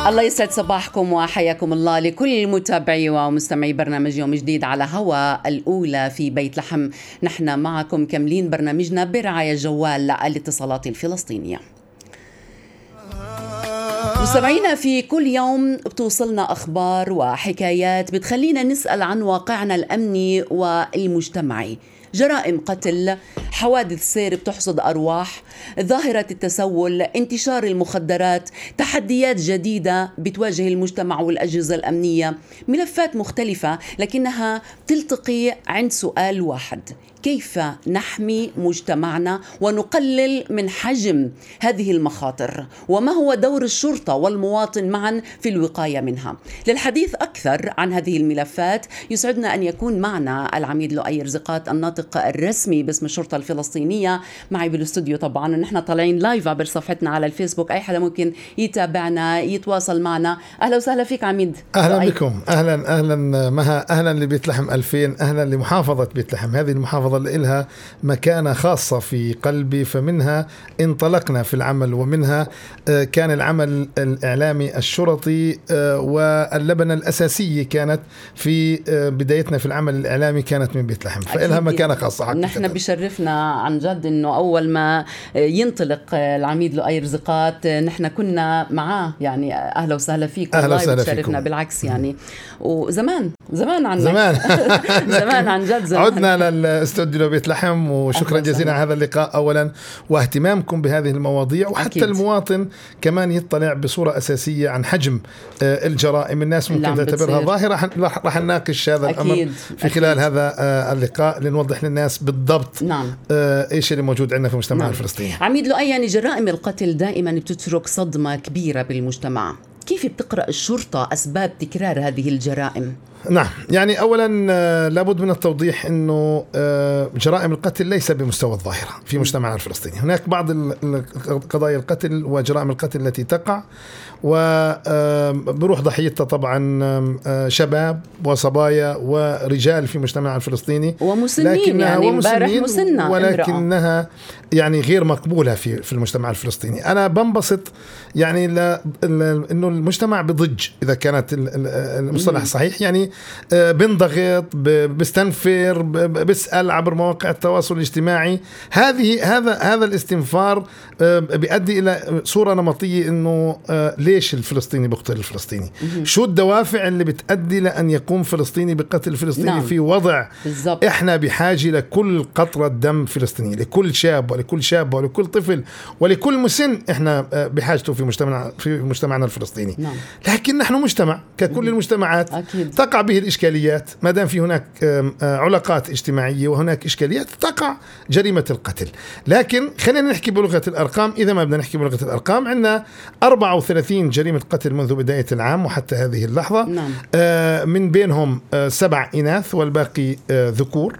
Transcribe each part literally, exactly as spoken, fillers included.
الله يسعد صباحكم وحياكم الله لكل متابعي ومستمعي برنامج يوم جديد على هوا الأولى في بيت لحم. نحن معكم كاملين برنامجنا برعاية جوال الاتصالات الفلسطينية. مستمعينا، في كل يوم بتوصلنا أخبار وحكايات بتخلينا نسأل عن واقعنا الأمني والمجتمعي. جرائم قتل، حوادث سير بتحصد أرواح، ظاهرة التسول، انتشار المخدرات، تحديات جديدة بتواجه المجتمع والأجهزة الأمنية، ملفات مختلفة لكنها تلتقي عند سؤال واحد: كيف نحمي مجتمعنا ونقلل من حجم هذه المخاطر؟ وما هو دور الشرطة والمواطن معا في الوقاية منها؟ للحديث أكثر عن هذه الملفات يسعدنا أن يكون معنا العميد لؤي رزقات، الناطق الرسمي باسم الشرطة الفلسطينية، معي بالاستوديو طبعا، ونحن طالعين لايف عبر صفحتنا على الفيسبوك، أي حدا ممكن يتابعنا يتواصل معنا. أهلا وسهلا فيك عميد. أهلا لؤي. بكم. أهلا أهلا مها، أهلا لبيت لحم ألفين، أهلا لمحافظة بيت لحم. هذه المحافظة اللي لها مكانة خاصة في قلبي، فمنها انطلقنا في العمل، ومنها كان العمل الإعلامي الشرطي، واللبنة الأساسية كانت في بدايتنا في العمل الإعلامي كانت من بيت لحم، فإلها مكانة خاصة حقيقة. نحن بشرفنا عن جد إنه أول ما ينطلق العميد لؤي رزقات نحن كنا معاه، يعني أهلا وسهلا فيك. أهلا وسهلا بشرفنا بالعكس يعني، وزمان زمان عن زمان زمان عن جد زمان. عدنا للاستوديو بيت لحم، وشكرا جزيلا على هذا اللقاء أولا واهتمامكم بهذه المواضيع، وحتى أكيد. المواطن كمان يطلع بصورة أساسية عن حجم الجرائم. الناس ممكن تعتبرها ظاهرة، راح نناقش هذا الأمر أكيد. في خلال أكيد. هذا اللقاء لنوضح للناس بالضبط نعم. إيش اللي موجود عندنا في المجتمع نعم. الفلسطيني. عميد لؤي، يعني جرائم القتل دائما بتترك صدمة كبيرة بالمجتمع، كيف بتقرأ الشرطة أسباب تكرار هذه الجرائم؟ نعم، يعني أولا لابد من التوضيح أنه جرائم القتل ليس بمستوى الظاهرة في مجتمعنا الفلسطيني. هناك بعض قضايا القتل وجرائم القتل التي تقع وبروح ضحيتها طبعا شباب وصبايا ورجال في مجتمعنا الفلسطيني، ومسنين يعني ومسنين مسنة ولكنها يعني غير مقبولة في في المجتمع الفلسطيني. أنا بنبسط يعني إنه المجتمع بضج، إذا كانت المصطلح صحيح، يعني بنضغط، بستنفر، بسأل عبر مواقع التواصل الاجتماعي. هذه هذا هذا الاستنفار بيؤدي إلى صورة نمطية إنه ليش الفلسطيني بقتل الفلسطيني؟ شو الدوافع اللي بتؤدي لأن يقوم فلسطيني بقتل الفلسطيني؟ نعم. في وضع بالزبط. إحنا بحاجة لكل قطرة دم فلسطيني، لكل شاب ولكل شاب ولكل طفل ولكل مسن، إحنا بحاجته في مجتمعنا في مجتمعنا الفلسطيني. نعم. لكن نحن مجتمع ككل المجتمعات أكيد. تقع به الإشكاليات، ما دام في هناك علاقات اجتماعية وهناك إشكاليات تقع جريمة القتل. لكن خلينا نحكي بلغة الأرقام. إذا ما بدنا نحكي بلغة الأرقام، عندنا أربعة وثلاثين جريمة قتل منذ بداية العام وحتى هذه اللحظة. نعم. آه من بينهم آه سبع إناث والباقي آه ذكور،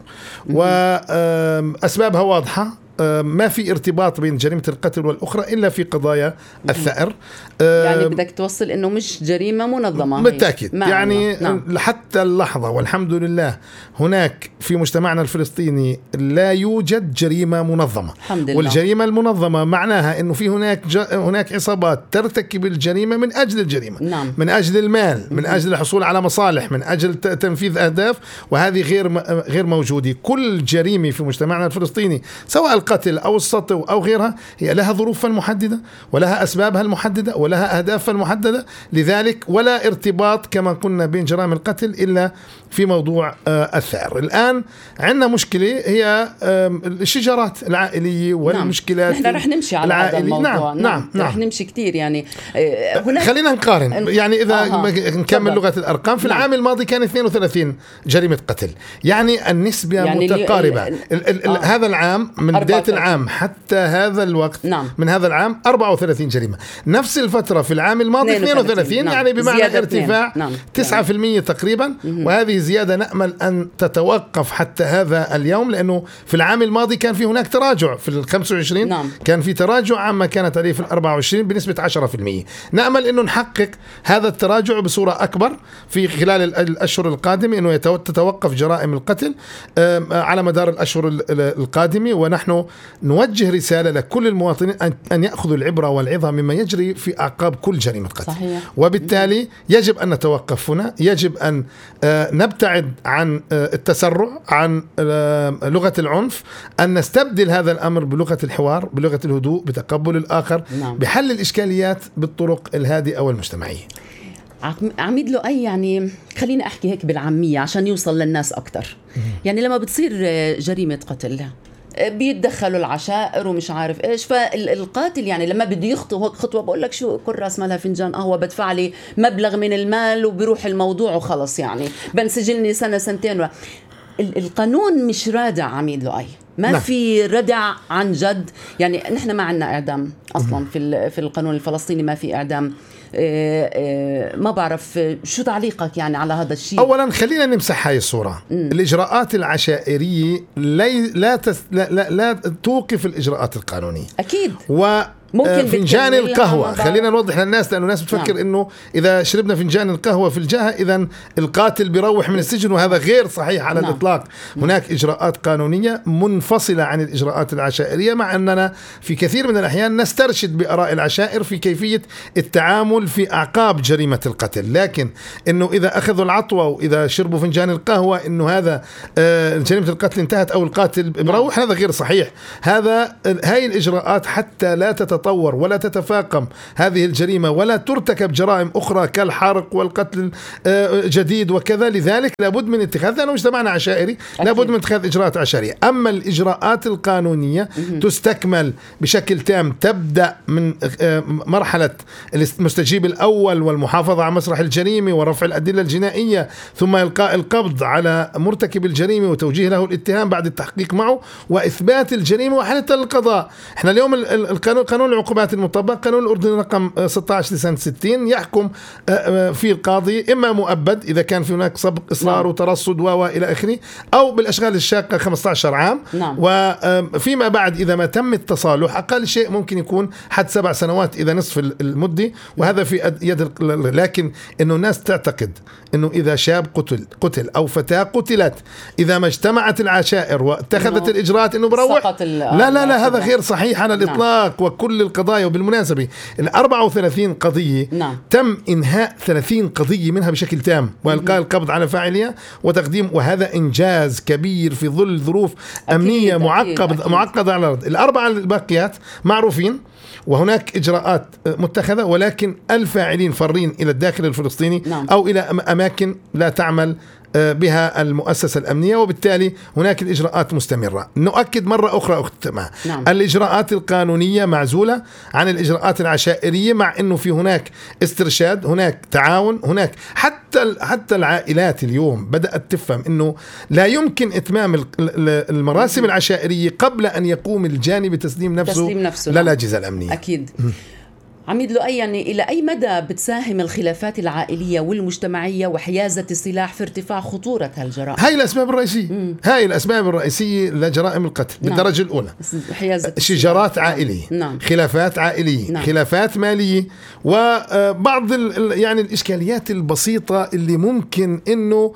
وأسبابها واضحة، ما في ارتباط بين جريمة القتل والأخرى إلا في قضايا الثأر. يعني بدك توصل إنه مش جريمة منظمة بالتأكيد. يعني نعم. حتى اللحظة والحمد لله هناك في مجتمعنا الفلسطيني لا يوجد جريمة منظمة. الحمد لله. والجريمة المنظمة معناها إنه في هناك هناك عصابات ترتكب الجريمة من أجل الجريمة. نعم. من أجل المال، من أجل الحصول على مصالح، من أجل تنفيذ أهداف، وهذه غير غير موجودة. كل جريمة في مجتمعنا الفلسطيني سواء القتل أو السطو أو غيرها هي لها ظروفها المحددة ولها أسبابها المحددة ولها أهدافها المحددة. لذلك ولا ارتباط كما قلنا بين جرائم القتل إلا في موضوع الثأر. الآن عندنا مشكلة هي الشجرات العائلية والمشكلات. نحن رح نمشي على هذا الموضوع. نعم. نعم. نعم. رح نمشي كتير يعني. خلينا نقارن. يعني إذا آه. نكمل لغة الأرقام، في نعم. العام الماضي كان اثنين وثلاثين جريمة قتل، يعني النسبة يعني متقاربة. ال ال ال آه. هذا العام من بداية العام حتى هذا الوقت نعم. من هذا العام أربعة وثلاثين جريمة. نفس الفترة في العام الماضي اثنين وثلاثين نعم. يعني بمعنى ارتفاع نعم. تسعة بالمئة تقريبا. مم. وهذه زيادة نأمل أن تتوقف حتى هذا اليوم، لأنه في العام الماضي كان في هناك تراجع في الخمسة وعشرين نعم. كان في تراجع عما كانت عليه في الأربعة وعشرين بنسبة عشرة بالمئة. نأمل أنه نحقق هذا التراجع بصورة أكبر في خلال الأشهر القادمة، أنه تتوقف جرائم القتل على مدار الأشهر القادمة. ونحن نوجه رسالة لكل المواطنين أن يأخذوا العبرة والعظة مما يجري في أعقاب كل جريمة قتل. صحيح. وبالتالي يجب أن نتوقف هنا، يجب أن نبتعد عن التسرع، عن لغة العنف، أن نستبدل هذا الأمر بلغة الحوار، بلغة الهدوء، بتقبل الآخر، نعم. بحل الإشكاليات بالطرق الهادئة والمجتمعية. عميد لؤي، يعني خليني أحكي هيك بالعامية عشان يوصل للناس أكتر. يعني لما بتصير جريمة قتل بيتدخلوا العشائر ومش عارف إيش، فالقاتل يعني لما بده يخطو خطوة بقول لك شو كراس مالها فنجان قهوة، بدفع لي مبلغ من المال وبيروح الموضوع وخلص، يعني بنسجلني سنة سنتين. القانون مش رادع عميد لؤي، ما لا. في ردع عن جد. يعني نحن ما عنا إعدام أصلا في في القانون الفلسطيني، ما في إعدام. إيه إيه ما بعرف شو تعليقك يعني على هذا الشيء. أولا خلينا نمسح هاي الصورة. مم. الإجراءات العشائرية لا لا, تس لا لا لا توقف الإجراءات القانونية أكيد. و فنجان القهوة، خلينا نوضح للناس لأنه الناس بتفكر نعم. إنه إذا شربنا فنجان القهوة في الجهة إذن القاتل بيروح من السجن، وهذا غير صحيح على نعم. الإطلاق. هناك إجراءات قانونية منفصلة عن الإجراءات العشائرية، مع أننا في كثير من الأحيان نسترشد بآراء العشائر في كيفية التعامل في أعقاب جريمة القتل. لكن إنه إذا أخذوا العطوة وإذا شربوا فنجان القهوة إنه هذا آه جريمة القتل انتهت أو القاتل مروح، هذا غير صحيح. هذا هاي الإجراءات حتى لا تتطور ولا تتفاقم هذه الجريمة ولا ترتكب جرائم أخرى كالحرق والقتل جديد وكذا، لذلك لابد من اتخاذ، لأنه مجتمعنا عشائري لابد من اتخاذ إجراءات عشائرية. أما الإجراءات القانونية تستكمل بشكل تام، تبدأ من مرحلة المستجيب الأول والمحافظة على مسرح الجريمة ورفع الأدلة الجنائية، ثم إلقاء القبض على مرتكب الجريمة وتوجيه له الاتهام بعد التحقيق معه وإثبات الجريمة وحالتها للقضاء. احنا اليوم القانون قانون العقوبات المطبق، قانون الأردن رقم ستة عشر لسنة ستين، يحكم في القاضي إما مؤبد إذا كان في هناك سبق إصرار نعم. وترصد وإلى آخره، أو بالأشغال الشاقة خمسة عشر عام نعم. وفيما بعد إذا ما تم التصالح أقل شيء ممكن يكون حد سبع سنوات إذا نصف المدة، وهذا في يد. لكن إنه الناس تعتقد إنه إذا شاب قتل قتل أو فتاة قتلت إذا ما اجتمعت العشائر واتخذت الإجراءات إنه بروح، لا لا لا هذا غير صحيح على الإطلاق. نعم. وكل القضايا، وبالمناسبة ال أربعة وثلاثين قضية نعم. تم إنهاء ثلاثين قضية منها بشكل تام وإلقاء القبض على فاعليها وتقديم، وهذا إنجاز كبير في ظل ظروف أمنية أكيد معقدة أكيد أكيد. معقدة على الأرض. الأربعة الباقيات معروفين وهناك إجراءات متخذة، ولكن الفاعلين فرين إلى الداخل الفلسطيني نعم. أو إلى أماكن لا تعمل بها المؤسسة الأمنية، وبالتالي هناك الإجراءات مستمرة. نؤكد مرة أخرى أخت ما نعم. الإجراءات القانونية معزولة عن الإجراءات العشائرية، مع أنه في هناك استرشاد، هناك تعاون، هناك حتى حتى العائلات اليوم بدأت تفهم أنه لا يمكن إتمام المراسم العشائرية قبل أن يقوم الجاني بتسليم نفسه, تسليم نفسه للأجهزة الأمنية. أكيد. عميد لؤي، يعني إلى أي مدى بتساهم الخلافات العائلية والمجتمعية وحيازة السلاح في ارتفاع خطورة هالجرائم؟ هاي الأسباب الرئيسية مم. هاي الأسباب الرئيسية لجرائم القتل نعم. بالدرجة الأولى شجارات عائلية نعم. خلافات عائلية نعم. خلافات مالية، وبعض يعني الإشكاليات البسيطة اللي ممكن إنه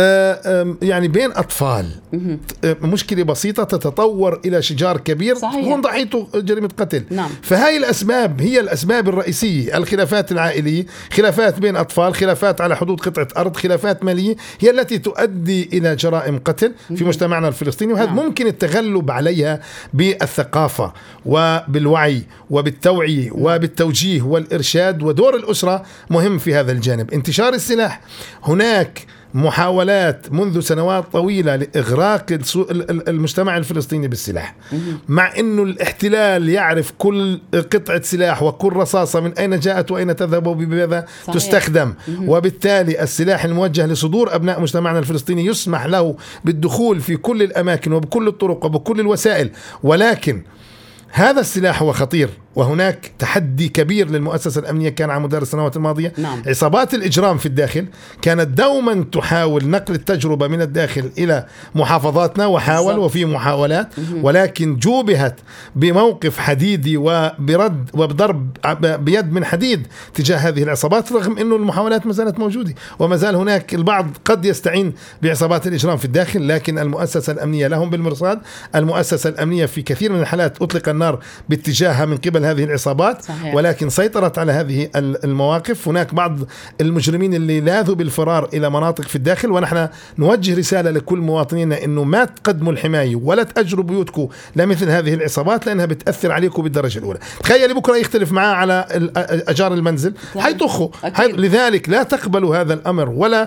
يعني بين أطفال مم. مشكلة بسيطة تتطور إلى شجار كبير هون ضحيته جريمة قتل نعم. فهاي الأسباب هي الأسباب الرئيسية. الخلافات العائلية، خلافات بين أطفال، خلافات على حدود قطعة أرض، خلافات مالية، هي التي تؤدي إلى جرائم قتل في مجتمعنا الفلسطيني، وهذا ممكن التغلب عليها بالثقافة وبالوعي وبالتوعية وبالتوجيه والإرشاد، ودور الأسرة مهم في هذا الجانب. انتشار السلاح، هناك محاولات منذ سنوات طويلة لإغراق المجتمع الفلسطيني بالسلاح، مع أنه الاحتلال يعرف كل قطعة سلاح وكل رصاصة من أين جاءت وأين تذهب وبماذا تستخدم، وبالتالي السلاح الموجه لصدور أبناء مجتمعنا الفلسطيني يسمح له بالدخول في كل الأماكن وبكل الطرق وبكل الوسائل، ولكن هذا السلاح هو خطير وهناك تحدي كبير للمؤسسة الأمنية كان على مدار السنوات الماضية. نعم. عصابات الإجرام في الداخل كانت دوما تحاول نقل التجربة من الداخل إلى محافظاتنا، وحاول بالزبط. وفي محاولات، ولكن جوبهت بموقف حديدي وبرد وبضرب بيد من حديد تجاه هذه العصابات، رغم أنه المحاولات ما زالت موجودة وما زال هناك البعض قد يستعين بعصابات الإجرام في الداخل، لكن المؤسسة الأمنية لهم بالمرصاد. المؤسسة الأمنية في كثير من الحالات أطلق النار باتجاهها من قبل هذه العصابات. صحيح. ولكن سيطرت على هذه المواقف. هناك بعض المجرمين اللي لاذوا بالفرار إلى مناطق في الداخل، ونحن نوجه رسالة لكل مواطنينا إنه ما تقدموا الحماية ولا تأجروا بيوتكم لمثل هذه العصابات، لأنها بتأثر عليكم بالدرجة الأولى. تخيلي بكرة يختلف معاه على أجار المنزل، حيطخوا. لذلك لا تقبلوا هذا الأمر ولا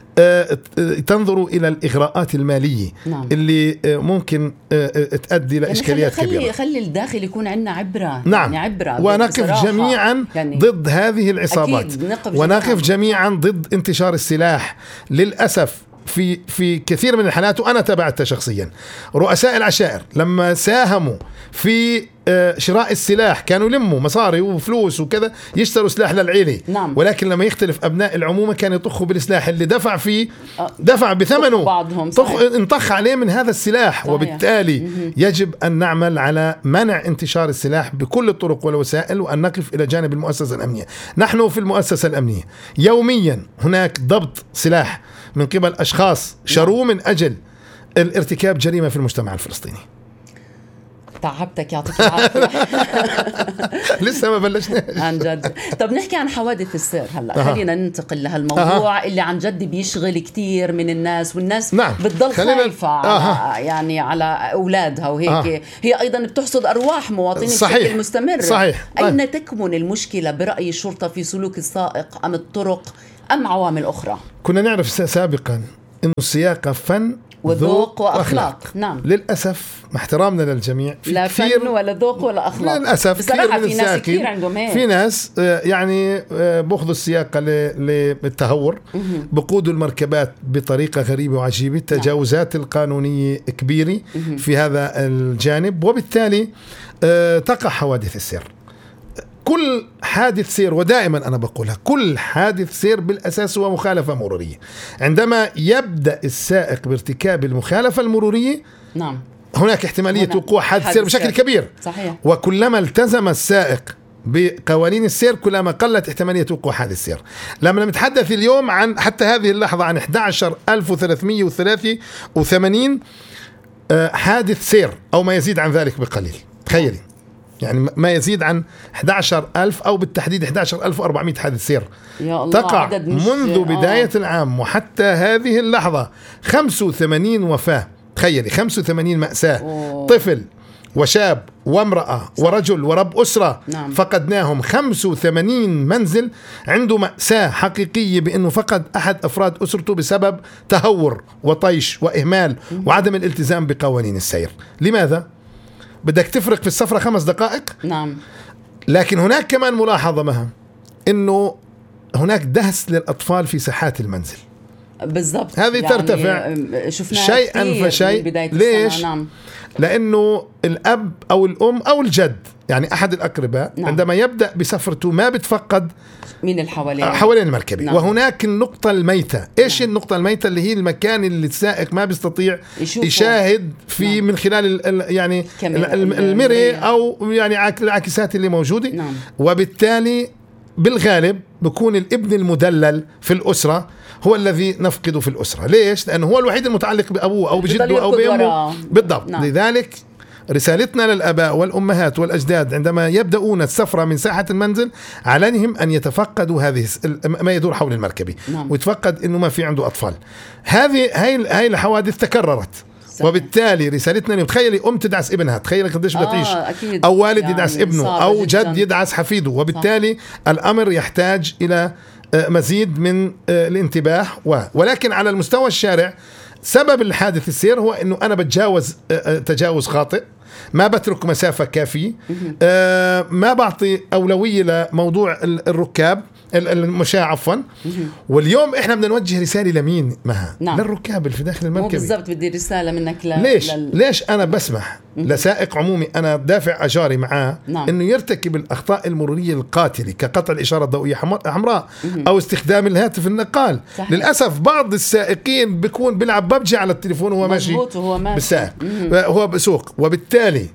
تنظروا إلى الإغراءات المالية. نعم. اللي ممكن تؤدي لإشكاليات يعني خلي كبيرة. خلي الداخل يكون عندنا عبرة. نعم. يعني عبرة ونقف جميعا يعني ضد هذه العصابات، ونقف جميعا ضد انتشار السلاح. للأسف في في كثير من الحالات، وأنا تابعتها شخصيا، رؤساء العشائر لما ساهموا في شراء السلاح كانوا يلموا مصاري وفلوس وكذا يشتروا سلاح للعيلة. نعم. ولكن لما يختلف أبناء العمومة كانوا يطخوا بالسلاح اللي دفع فيه دفع بثمنه، طخ انطخ عليه من هذا السلاح. صحيح. وبالتالي م-م. يجب أن نعمل على منع انتشار السلاح بكل الطرق والوسائل، وأن نقف إلى جانب المؤسسة الأمنية. نحن في المؤسسة الأمنية يوميا هناك ضبط سلاح من قبل أشخاص شروه من أجل الارتكاب جريمة في المجتمع الفلسطيني. تعبتك، يعطيك العافية. لسه ما بلشناش عن جد. طب نحكي عن حوادث السير هلا. أه. خلينا ننتقل لهالموضوع أه. اللي عن جد بيشغل كتير من الناس، والناس نعم. بتضل خايفة أه. على يعني على أولادها وهيك. أه. هي أيضا بتحصد أرواح مواطنين بشكل مستمر. صحيح. أين أه. تكمن المشكلة برأي الشرطة، في سلوك السائق أم الطرق أم عوامل أخرى؟ كنا نعرف سابقا إنه السياقة فن وذوق وأخلاق. نعم. للأسف مع احترامنا للجميع، لا فن ولا ذوق ولا أخلاق. للأسف بصراحة في ناس كثير عندهم هيك. في ناس يعني بأخذوا السياقة للتهور، بقودوا المركبات بطريقة غريبة وعجيبة، تجاوزات القانونية كبيرة في هذا الجانب، وبالتالي تقع حوادث السير. كل حادث سير، ودائما أنا بقولها، كل حادث سير بالأساس هو مخالفة مرورية. عندما يبدأ السائق بارتكاب المخالفة المرورية، نعم، هناك احتمالية وقوع حادث سير بشكل كبير. صحيح. وكلما التزم السائق بقوانين السير كلما قلت احتمالية وقوع حادث سير. لما نتحدث اليوم عن حتى هذه اللحظة عن أحد عشر ألف وثلاثمئة وثلاثة وثمانين حادث سير أو ما يزيد عن ذلك بقليل. تخيلي، يعني ما يزيد عن أحد عشر ألف أو بالتحديد أحد عشر ألف وأربعمئة حادث سير تقع منذ بداية آه. العام وحتى هذه اللحظة. خمسة وثمانين وفاة، تخيلي، خمسة وثمانين مأساة. أوه. طفل وشاب وامرأة ورجل ورب أسرة. نعم. فقدناهم. خمسة وثمانين منزل عنده مأساة حقيقية بأنه فقد أحد أفراد أسرته بسبب تهور وطيش وإهمال وعدم الالتزام بقوانين السير. لماذا؟ بدك تفرق في السفرة خمس دقائق. نعم. لكن هناك كمان ملاحظة مها، إنه هناك دهس للأطفال في ساحات المنزل. بالضبط. هذه يعني ترتفع شيئا فشيء. ليش؟ نعم. لأنه الأب أو الأم أو الجد، يعني أحد الأقرباء، نعم، عندما يبدأ بسفرته ما بتفقد من الحوالين حوالين المركبة. نعم. وهناك النقطة الميتة. إيش نعم. النقطة الميتة؟ اللي هي المكان اللي السائق ما بيستطيع يشوفه. يشاهد في. نعم. من خلال ال يعني المرئ أو يعني العاكسات اللي موجودة. نعم. وبالتالي بالغالب بيكون الابن المدلل في الأسرة هو الذي نفقده في الأسرة. ليش؟ لأنه هو الوحيد المتعلق بأبوه أو بجده أو بأمه. بالضبط. نعم. لذلك رسالتنا للآباء والأمهات والأجداد عندما يبدأون السفرة من ساحة المنزل عليهم أن يتفقدوا هذه ما يدور حول المركبة. نعم. ويتفقد إنه ما في عنده أطفال. هذه هاي هاي الحوادث تكررت. صحيح. وبالتالي رسالتنا إنه تخيلي أم تدعس ابنها، تخيلي قديش بتعيش. آه أو والد يعني يدعس ابنه أو جد جداً. يدعس حفيده. وبالتالي صح. الأمر يحتاج إلى مزيد من الانتباه. ولكن على المستوى الشارع سبب الحادث السير هو إنه أنا بتجاوز تجاوز خاطئ، ما بترك مسافة كافية، ما بعطي أولوية لموضوع الركاب. المشاة عفوا. واليوم احنا بدنا نوجه رسالة لمين مها؟ نعم. للركاب اللي في داخل المركبة. بالضبط، بدي رسالة منك ل... ليش لل... ليش انا بسمح لسائق عمومي انا دافع اجاري معاه نعم. انه يرتكب الاخطاء المروريه القاتله كقطع الاشاره الضوئيه حمراء او استخدام الهاتف النقال. صحيح. للاسف بعض السائقين بيكون بيلعب ببجي على التليفون وهو ماشي وهو ماشي بالسائق، هو بسوق، وبالتالي